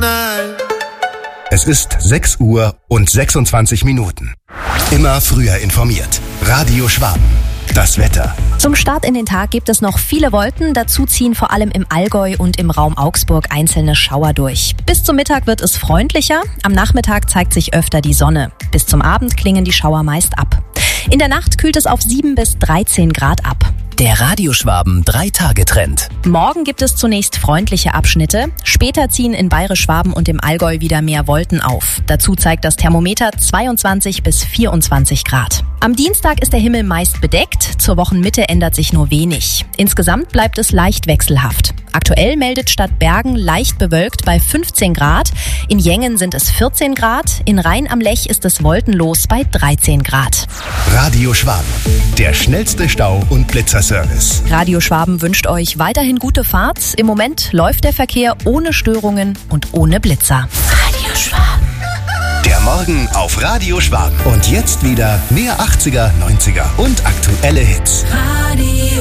Es ist 6 Uhr und 26 Minuten. Immer früher informiert. Radio Schwaben. Das Wetter. Zum Start in den Tag gibt es noch viele Wolken. Dazu ziehen vor allem im Allgäu und im Raum Augsburg einzelne Schauer durch. Bis zum Mittag wird es freundlicher. Am Nachmittag zeigt sich öfter die Sonne. Bis zum Abend klingen die Schauer meist ab. In der Nacht kühlt es auf 7 bis 13 Grad ab. Der Radio Schwaben 3-Tage-Trend. Morgen gibt es zunächst freundliche Abschnitte. Später ziehen in Bayerisch-Schwaben und im Allgäu wieder mehr Wolken auf. Dazu zeigt das Thermometer 22 bis 24 Grad. Am Dienstag ist der Himmel meist bedeckt. Zur Wochenmitte ändert sich nur wenig. Insgesamt bleibt es leicht wechselhaft. Aktuell meldet Stadt Bergen leicht bewölkt bei 15 Grad. In Jengen sind es 14 Grad. In Rhein am Lech ist es wolkenlos bei 13 Grad. Radio Schwaben. Der schnellste Stau- und Blitzerservice. Radio Schwaben wünscht euch weiterhin gute Fahrt. Im Moment läuft der Verkehr ohne Störungen und ohne Blitzer. Radio Schwaben. Der Morgen auf Radio Schwaben. Und jetzt wieder mehr 80er, 90er und aktuelle Hits. Radio